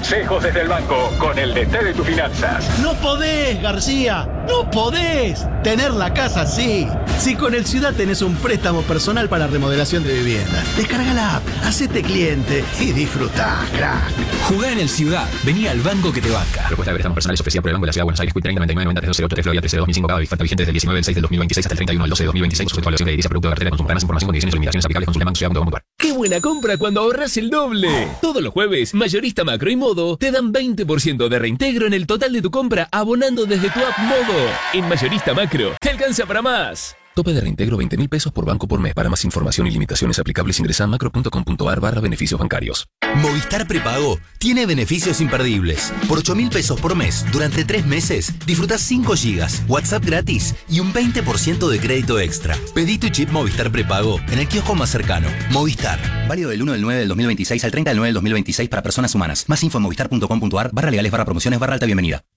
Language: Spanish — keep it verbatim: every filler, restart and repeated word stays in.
Consejos desde el banco con el D T de tus finanzas. No podés, García, no podés tener la casa así. Si con el Ciudad tenés un préstamo personal para remodelación de vivienda, descarga la app, hacete cliente y disfrutá, crack. Jugá en el Ciudad, vení al banco que te banca. Propuesta de préstamos personales ofrecida por el Banco de la Ciudad de Buenos Aires, Q treinta noventa y nueve noventa tres cero ocho tres Florida trece dos mil cinco, pago y falta vigente desde el diecinueve del seis del dos mil veintiséis hasta el treinta y uno del doce del dos mil veintiséis, sujeto a evaluación de edilicia, producto de cartera de consumo. Más información, condiciones y limitaciones aplicables, consulta en banco ciudad punto com punto a r. ¡Qué buena compra cuando ahorras el doble! Todos los jueves, Mayorista Macro y Modo te dan veinte por ciento de reintegro en el total de tu compra abonando desde tu app Modo. En Mayorista Macro, te alcanza para más. Tope de reintegro veinte mil pesos por banco por mes. Para más información y limitaciones aplicables ingresa a macro punto com punto a r barra beneficios bancarios. Movistar Prepago tiene beneficios imperdibles. Por ocho mil pesos por mes, durante tres meses, disfrutás cinco gigas, WhatsApp gratis y un veinte por ciento de crédito extra. Pedí tu chip Movistar Prepago en el kiosco más cercano. Movistar. Válido del uno del nueve del dos mil veintiséis al treinta del nueve del dos mil veintiséis para personas humanas. Más info en movistar punto com punto a r barra legales barra promociones barra alta bienvenida.